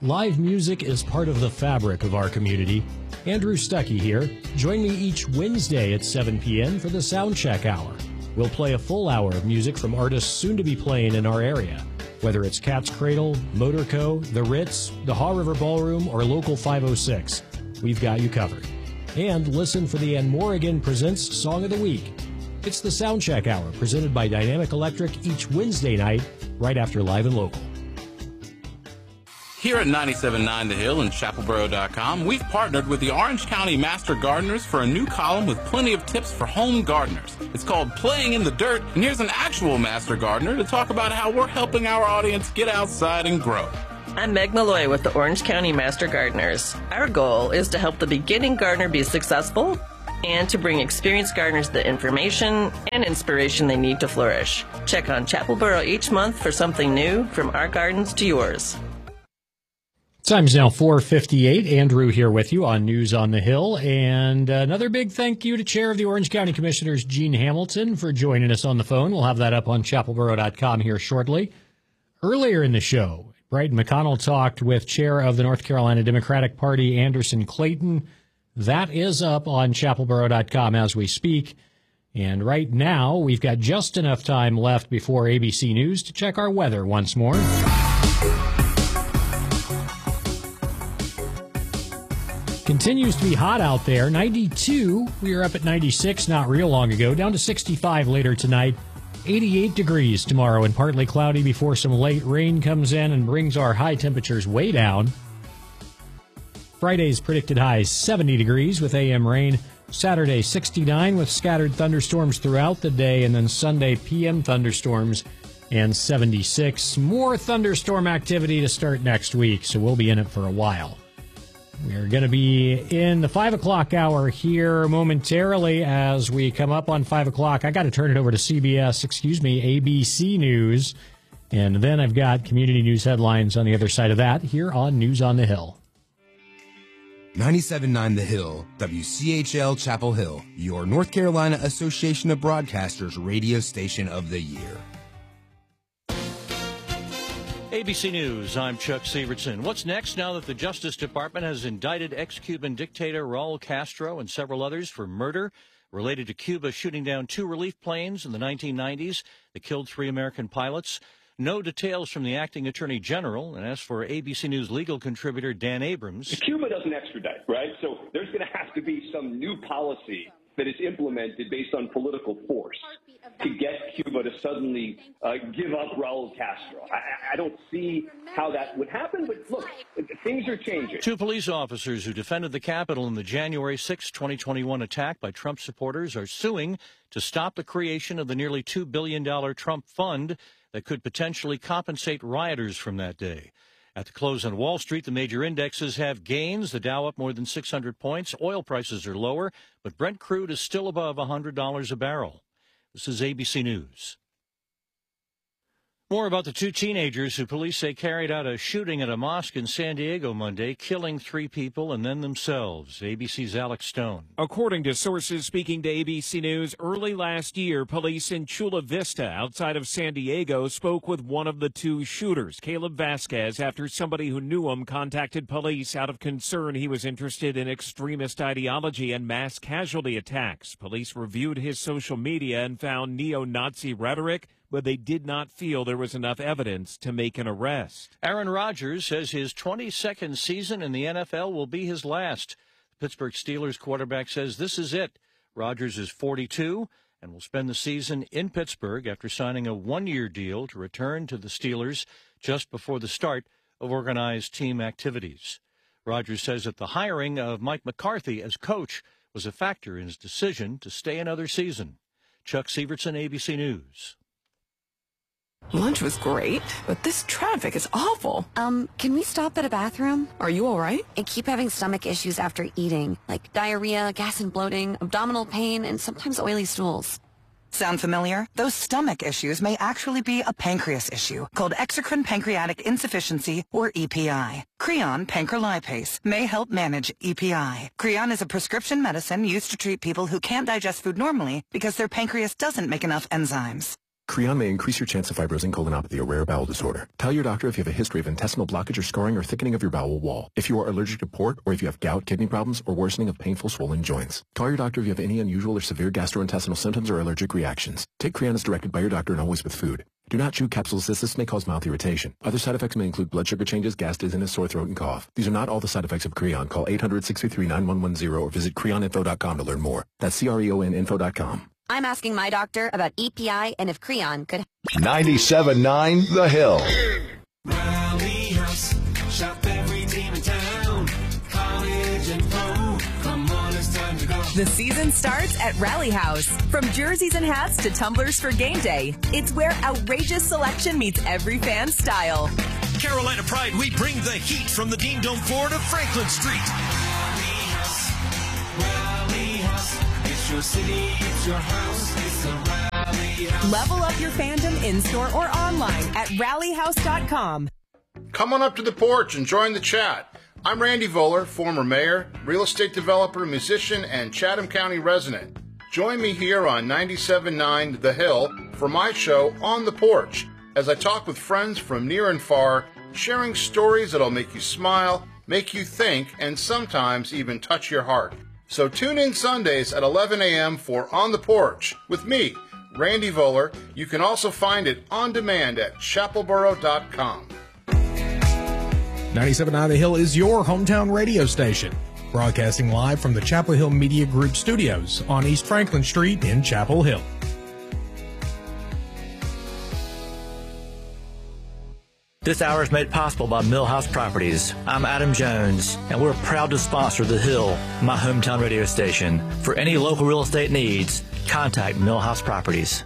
Live music is part of the fabric of our community. Andrew Stuckey here. Join me each Wednesday at 7 p.m. for the Soundcheck Hour. We'll play a full hour of music from artists soon to be playing in our area. Whether it's Cat's Cradle, Motorco, The Ritz, the Haw River Ballroom, or Local 506, we've got you covered. And listen for the Ann Morrigan Presents Song of the Week. It's the Soundcheck Hour, presented by Dynamic Electric each Wednesday night, right after Live and Local. Here at 97.9 The Hill and chapelboro.com, we've partnered with the Orange County Master Gardeners for a new column with plenty of tips for home gardeners. It's called Playing in the Dirt, and here's an actual Master Gardener to talk about how we're helping our audience get outside and grow. I'm Meg Malloy with the Orange County Master Gardeners. Our goal is to help the beginning gardener be successful and to bring experienced gardeners the information and inspiration they need to flourish. Check on Chapelboro each month for something new from our gardens to yours. Time's now 4:58. Andrew here with you on News on the Hill. And another big thank you to Chair of the Orange County Commissioners, Gene Hamilton, for joining us on the phone. We'll have that up on chapelboro.com here shortly. Earlier in the show, Brighton McConnell talked with Chair of the North Carolina Democratic Party, Anderson Clayton. That is up on chapelboro.com as we speak. And right now, we've got just enough time left before ABC News to check our weather once more. Continues to be hot out there. 92. We were up at 96 not real long ago. Down to 65 later tonight. 88 degrees tomorrow and partly cloudy before some late rain comes in and brings our high temperatures way down. Friday's predicted high 70 degrees with AM rain. Saturday 69 with scattered thunderstorms throughout the day. And then Sunday PM thunderstorms and 76. More thunderstorm activity to start next week, so we'll be in it for a while. We're going to be in the 5 o'clock hour here momentarily as we come up on 5 o'clock. I got to turn it over to ABC News. And then I've got community news headlines on the other side of that here on News on the Hill. 97.9 The Hill, WCHL Chapel Hill, your North Carolina Association of Broadcasters radio station of the year. ABC News, I'm Chuck Severson. What's next now that the Justice Department has indicted ex-Cuban dictator Raul Castro and several others for murder related to Cuba shooting down 2 relief planes in the 1990s that killed 3 American pilots? No details from the acting attorney general. And as for ABC News legal contributor Dan Abrams, Cuba doesn't extradite, right? So there's going to have to be some new policy that is implemented based on political force to get Cuba to suddenly give up Raul Castro. I don't see how that would happen, but look, things are changing. 2 police officers who defended the Capitol in the January 6, 2021 attack by Trump supporters are suing to stop the creation of the nearly $2 billion Trump fund that could potentially compensate rioters from that day. At the close on Wall Street, the major indexes have gains. The Dow up more than 600 points. Oil prices are lower, but Brent crude is still above $100 a barrel. This is ABC News. More about the 2 teenagers who police say carried out a shooting at a mosque in San Diego Monday, killing 3 people and then themselves. ABC's Alex Stone. According to sources speaking to ABC News, early last year, police in Chula Vista outside of San Diego spoke with one of the 2 shooters, Caleb Vasquez, after somebody who knew him contacted police out of concern he was interested in extremist ideology and mass casualty attacks. Police reviewed his social media and found neo-Nazi rhetoric, but they did not feel there was enough evidence to make an arrest. Aaron Rodgers says his 22nd season in the NFL will be his last. The Pittsburgh Steelers quarterback says this is it. Rodgers is 42 and will spend the season in Pittsburgh after signing a 1-year deal to return to the Steelers just before the start of organized team activities. Rodgers says that the hiring of Mike McCarthy as coach was a factor in his decision to stay another season. Chuck Severson, ABC News. Lunch was great, but this traffic is awful. Can we stop at a bathroom? Are you all right? I keep having stomach issues after eating, like diarrhea, gas and bloating, abdominal pain, and sometimes oily stools. Sound familiar? Those stomach issues may actually be a pancreas issue called exocrine pancreatic insufficiency, or EPI. Creon pancrelipase may help manage EPI. Creon is a prescription medicine used to treat people who can't digest food normally because their pancreas doesn't make enough enzymes. Creon may increase your chance of fibrosing colonopathy, a rare bowel disorder. Tell your doctor if you have a history of intestinal blockage or scarring or thickening of your bowel wall, if you are allergic to pork, or if you have gout, kidney problems, or worsening of painful swollen joints. Call your doctor if you have any unusual or severe gastrointestinal symptoms or allergic reactions. Take Creon as directed by your doctor and always with food. Do not chew capsules as this may cause mouth irritation. Other side effects may include blood sugar changes, gas, dizziness, sore throat, and cough. These are not all the side effects of Creon. Call 800-633-9110 or visit creoninfo.com to learn more. That's CREONinfo.com. I'm asking my doctor about EPI and if Creon could... 97.9 The Hill. Rally House, shop every team in town. College and pro, come on, it's time to go. The season starts at Rally House. From jerseys and hats to tumblers for game day, it's where outrageous selection meets every fan's style. Carolina Pride, we bring the heat from the Dean Dome floor to Franklin Street. Rally House, Rally House. It's your city, it's your house, it's the Rally House. Level up your fandom in-store or online at rallyhouse.com. Come on up to the porch and join the chat. I'm Randy Voller, former mayor, real estate developer, musician, and Chatham County resident. Join me here on 97.9 The Hill for my show On the Porch, as I talk with friends from near and far, sharing stories that'll make you smile, make you think, and sometimes even touch your heart. So tune in Sundays at 11 a.m. for On the Porch with me, Randy Voller. You can also find it on demand at chapelboro.com. 97.9 The Hill is your hometown radio station, broadcasting live from the Chapel Hill Media Group studios on East Franklin Street in Chapel Hill. This hour is made possible by Millhouse Properties. I'm Adam Jones, and we're proud to sponsor The Hill, my hometown radio station. For any local real estate needs, contact Millhouse Properties.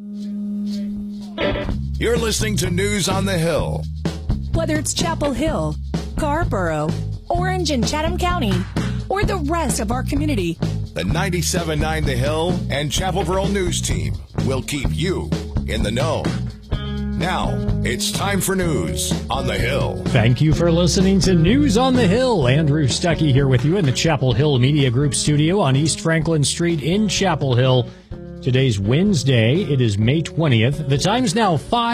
You're listening to News on the Hill. Whether it's Chapel Hill, Scarborough, Orange and Chatham County, or the rest of our community, The 97.9 The Hill and Chapelboro News Team will keep you in the know. Now, it's time for News on the Hill. Thank you for listening to News on the Hill. Andrew Stuckey here with you in the Chapel Hill Media Group studio on East Franklin Street in Chapel Hill. Today's Wednesday. It is May 20th. The time's now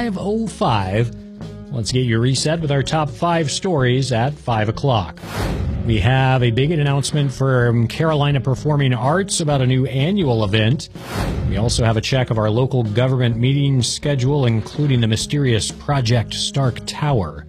5:05. Let's get you reset with our top 5 stories at 5 o'clock. We have a big announcement from Carolina Performing Arts about a new annual event. We also have a check of our local government meeting schedule, including the mysterious Project Stark Tower.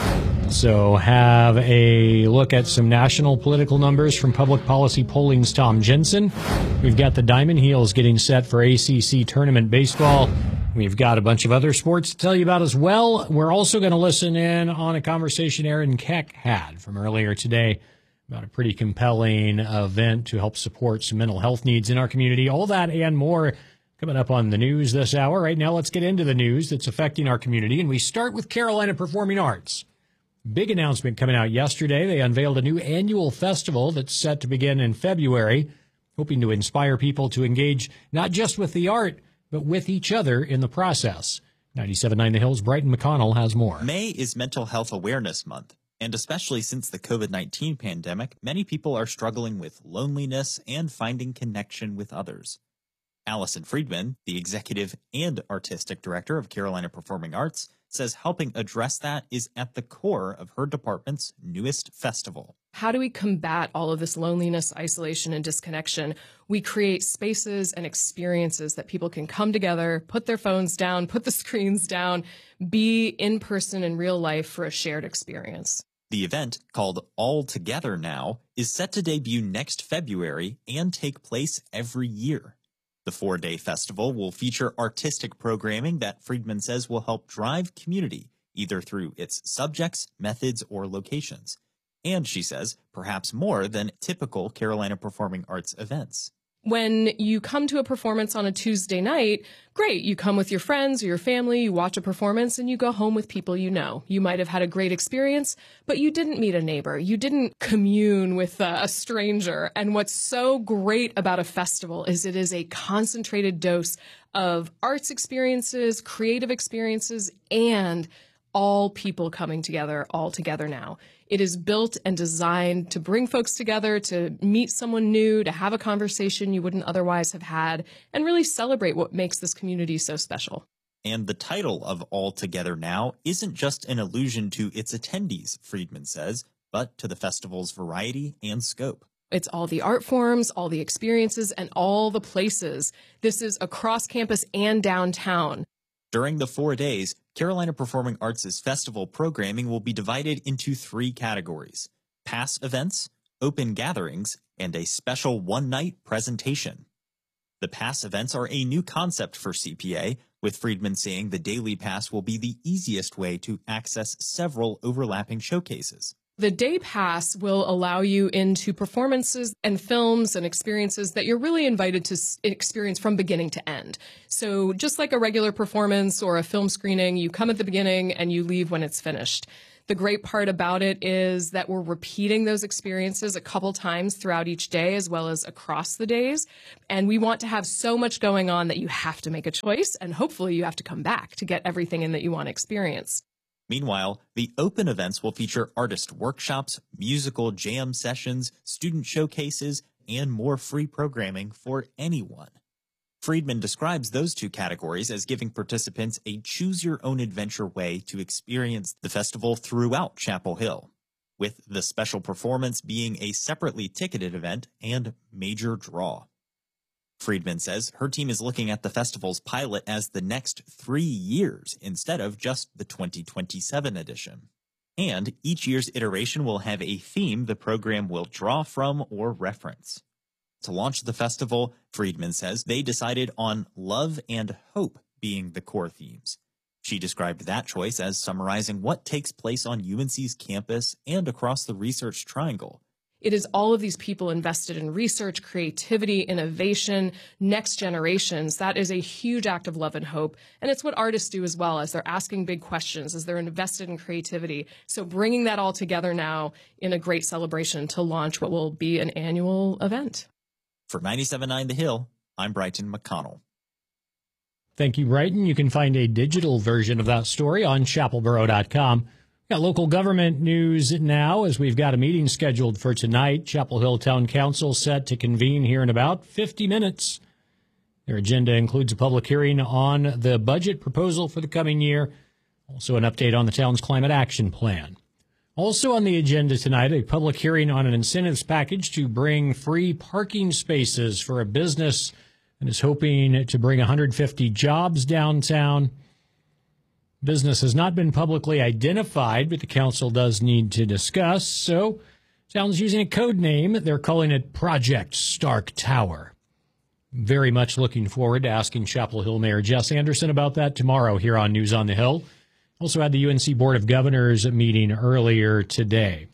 So have a look at some national political numbers from Public Policy Polling's Tom Jensen. We've got the Diamond Heels getting set for ACC tournament baseball. We've got a bunch of other sports to tell you about as well. We're also going to listen in on a conversation Aaron Keck had from earlier today about a pretty compelling event to help support some mental health needs in our community. All that and more coming up on the news this hour. Right now, let's get into the news that's affecting our community. And we start with Carolina Performing Arts. Big announcement coming out yesterday. They unveiled a new annual festival that's set to begin in February, hoping to inspire people to engage not just with the art, but with each other in the process. 97.9 The Hill's Brighton McConnell has more. May is Mental Health Awareness Month, and especially since the COVID-19 pandemic, many people are struggling with loneliness and finding connection with others. Allison Friedman, the executive and artistic director of Carolina Performing Arts, says helping address that is at the core of her department's newest festival. How do we combat all of this loneliness, isolation, and disconnection? We create spaces and experiences that people can come together, put their phones down, put the screens down, be in person in real life for a shared experience. The event, called All Together Now, is set to debut next February and take place every year. The 4-day festival will feature artistic programming that Friedman says will help drive community, either through its subjects, methods, or locations. And, she says, perhaps more than typical Carolina Performing Arts events. When you come to a performance on a Tuesday night, great. You come with your friends or your family, you watch a performance, and you go home with people you know. You might have had a great experience, but you didn't meet a neighbor. You didn't commune with a stranger. And what's so great about a festival is it is a concentrated dose of arts experiences, creative experiences, and all people coming together, all together now. It is built and designed to bring folks together, to meet someone new, to have a conversation you wouldn't otherwise have had, and really celebrate what makes this community so special. And the title of All Together Now isn't just an allusion to its attendees, Friedman says, but to the festival's variety and scope. It's all the art forms, all the experiences, and all the places. This is across campus and downtown. During the 4 days, Carolina Performing Arts' festival programming will be divided into 3 categories: pass events, open gatherings, and a special one-night presentation. The pass events are a new concept for CPA, with Friedman saying the daily pass will be the easiest way to access several overlapping showcases. The day pass will allow you into performances and films and experiences that you're really invited to experience from beginning to end. So just like a regular performance or a film screening, you come at the beginning and you leave when it's finished. The great part about it is that we're repeating those experiences a couple times throughout each day as well as across the days. And we want to have so much going on that you have to make a choice, and hopefully you have to come back to get everything in that you want to experience. Meanwhile, the open events will feature artist workshops, musical jam sessions, student showcases, and more free programming for anyone. Friedman describes those 2 categories as giving participants a choose-your-own-adventure way to experience the festival throughout Chapel Hill, with the special performance being a separately ticketed event and major draw. Friedman says her team is looking at the festival's pilot as the next 3 years instead of just the 2027 edition. And each year's iteration will have a theme the program will draw from or reference. To launch the festival, Friedman says they decided on love and hope being the core themes. She described that choice as summarizing what takes place on UNC's campus and across the Research Triangle. It is all of these people invested in research, creativity, innovation, next generations. That is a huge act of love and hope. And it's what artists do as well, as they're asking big questions, as they're invested in creativity. So bringing that all together now in a great celebration to launch what will be an annual event. For 97.9 The Hill, I'm Brighton McConnell. Thank you, Brighton. You can find a digital version of that story on chapelboro.com. Got local government news now, as we've got a meeting scheduled for tonight. Chapel Hill Town Council set to convene here in about 50 minutes. Their agenda includes a public hearing on the budget proposal for the coming year, also an update on the town's climate action plan. Also on the agenda tonight, a public hearing on an incentives package to bring free parking spaces for a business that is hoping to bring 150 jobs downtown. Business has not been publicly identified, but the council does need to discuss. So, town's using a code name. They're calling it Project Stark Tower. Very much looking forward to asking Chapel Hill Mayor Jess Anderson about that tomorrow here on News on the Hill. Also had the UNC Board of Governors meeting earlier today.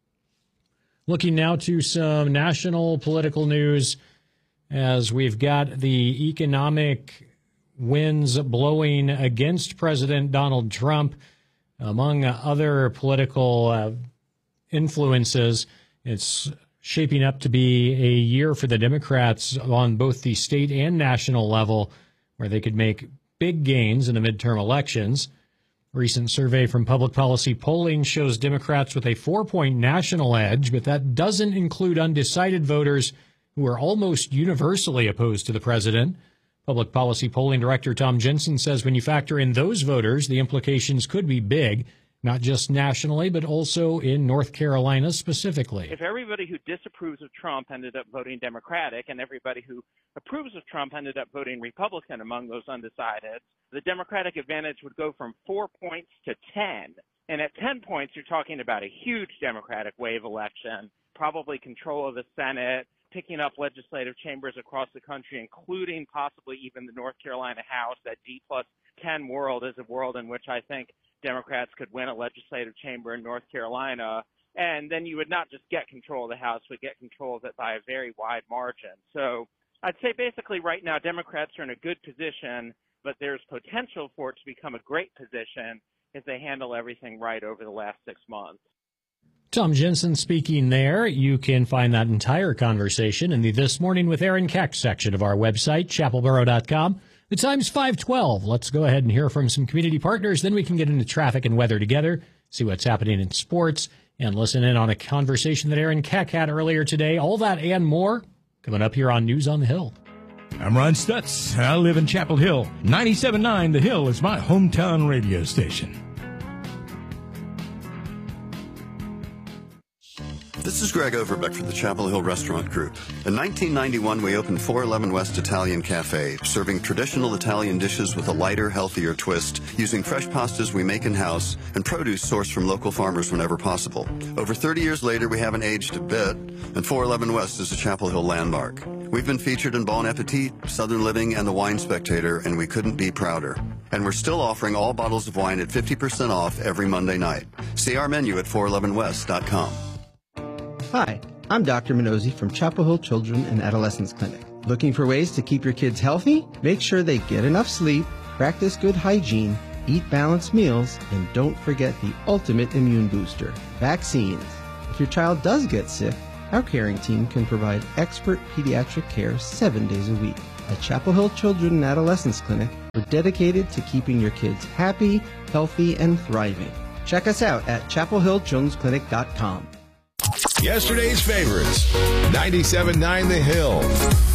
Looking now to some national political news, as we've got the economic winds blowing against President Donald Trump. Among other political influences, it's shaping up to be a year for the Democrats on both the state and national level, where they could make big gains in the midterm elections. A recent survey from Public Policy Polling shows Democrats with a 4-point national edge, but that doesn't include undecided voters who are almost universally opposed to the president. Public Policy Polling Director Tom Jensen says when you factor in those voters, the implications could be big, not just nationally, but also in North Carolina specifically. If everybody who disapproves of Trump ended up voting Democratic and everybody who approves of Trump ended up voting Republican among those undecided, the Democratic advantage would go from 4 points to 10. And at 10 points, you're talking about a huge Democratic wave election, probably control of the Senate, picking up legislative chambers across the country, including possibly even the North Carolina House. That D+10 world is a world in which I think Democrats could win a legislative chamber in North Carolina. And then you would not just get control of the House, but get control of it by a very wide margin. So I'd say basically right now Democrats are in a good position, but there's potential for it to become a great position if they handle everything right over the last 6 months. Tom Jensen speaking there. You can find that entire conversation in the This Morning with Aaron Keck section of our website, chapelboro.com. The time's 5:12. Let's go ahead and hear from some community partners. Then we can get into traffic and weather together, see what's happening in sports, and listen in on a conversation that Aaron Keck had earlier today. All that and more coming up here on News on the Hill. I'm Ron Stutz. I live in Chapel Hill. 97.9 The Hill is my hometown radio station. This is Greg Overbeck for the Chapel Hill Restaurant Group. In 1991, we opened 411 West Italian Cafe, serving traditional Italian dishes with a lighter, healthier twist, using fresh pastas we make in-house and produce sourced from local farmers whenever possible. Over 30 years later, we haven't aged a bit, and 411 West is a Chapel Hill landmark. We've been featured in Bon Appetit, Southern Living, and The Wine Spectator, and we couldn't be prouder. And we're still offering all bottles of wine at 50% off every Monday night. See our menu at 411west.com. Hi, I'm Dr. Minozzi from Chapel Hill Children and Adolescents Clinic. Looking for ways to keep your kids healthy? Make sure they get enough sleep, practice good hygiene, eat balanced meals, and don't forget the ultimate immune booster, vaccines. If your child does get sick, our caring team can provide expert pediatric care 7 days a week. At Chapel Hill Children and Adolescents Clinic, we're dedicated to keeping your kids happy, healthy, and thriving. Check us out at chapelhillchildrensclinic.com. Yesterday's favorites, 97.9 The Hill.